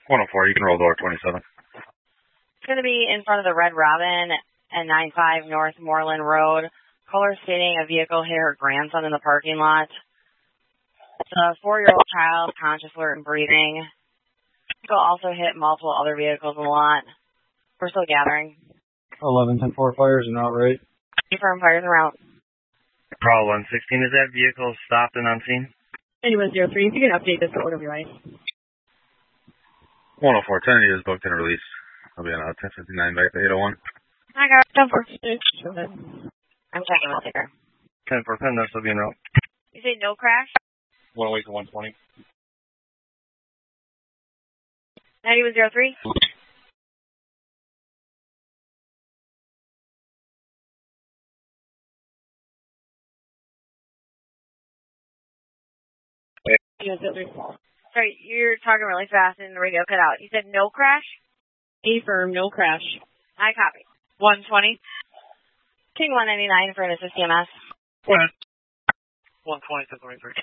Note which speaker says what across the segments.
Speaker 1: 104, you can roll door 27.
Speaker 2: It's going to be in front of the Red Robin at 95 North Moreland Road. Caller stating a vehicle hit her grandson in the parking lot. It's a 4-year-old child, conscious, alert, and breathing. Vehicle also hit multiple other vehicles in the lot. We're still gathering.
Speaker 3: 11-10-4 fires and outright.
Speaker 2: Confirm fires are out.
Speaker 1: Bravo 116, is that vehicle stopped and unseen?
Speaker 4: Anyone 03, if you can update this to OWI.
Speaker 1: 104, 10 is booked and released. I'll be on 1059 back to 801.
Speaker 2: I got 10-4.
Speaker 4: Go ahead.
Speaker 2: I'm checking the ticker.
Speaker 1: 10-4, 10, this will be en route.
Speaker 2: You say no crash?
Speaker 1: 108 to 120.
Speaker 2: 9103? Sorry, you're talking really fast and the radio cut out. You said no crash?
Speaker 4: Affirm, no crash.
Speaker 2: I copy. 120. King 199 for an assist EMS.
Speaker 1: Go ahead. 120 to 23.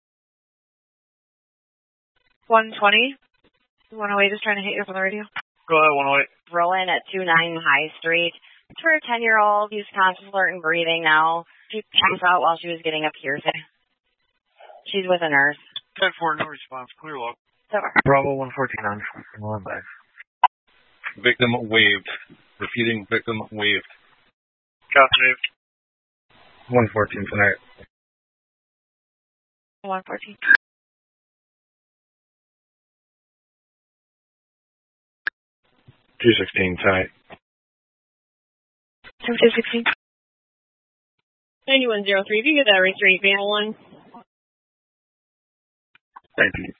Speaker 2: 120. 108 is trying to hit you from the radio.
Speaker 1: Go ahead, 108.
Speaker 2: Roland at 29 High Street. It's for a 10-year-old. He's conscious, alert, and breathing now. She passed out while she was getting a piercing. She's with a nurse.
Speaker 1: 10-4, no response. Clear lock.
Speaker 2: Over.
Speaker 1: Bravo 114 on. One back.
Speaker 5: Victim waived. Repeating, victim waived.
Speaker 1: Copy. 114 tonight.
Speaker 2: 114.
Speaker 1: 216 tonight.
Speaker 2: 216.
Speaker 4: 9103, if you get that race rate, van 1.
Speaker 1: Thank you.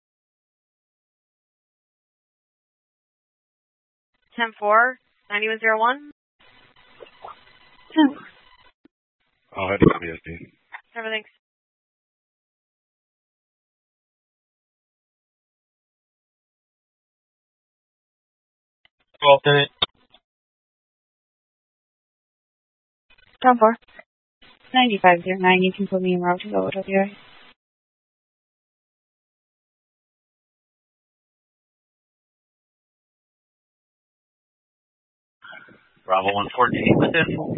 Speaker 2: 10-4. 9101.
Speaker 1: I'll head to WSD.
Speaker 2: Everything's.
Speaker 3: Well, then
Speaker 2: 10-4.
Speaker 6: 9509, you can put me en route to the OWI.
Speaker 1: Bravo 114 with info.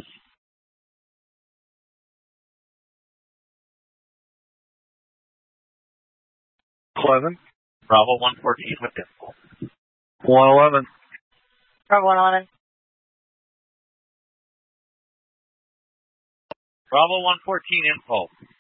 Speaker 1: Bravo 114 with info. 111.
Speaker 2: Bravo 111.
Speaker 1: Bravo 114 info.